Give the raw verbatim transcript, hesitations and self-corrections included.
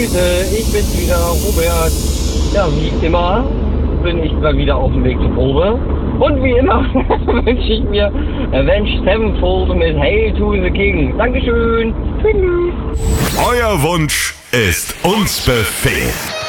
Grüße, ich bin's wieder, Robert. Ja, wie immer bin ich mal wieder auf dem Weg zur Probe. Und wie immer wünsche ich mir Avenged Sevenfold mit Hail to the King. Dankeschön. Tschüss. Euer Wunsch ist uns Befehl.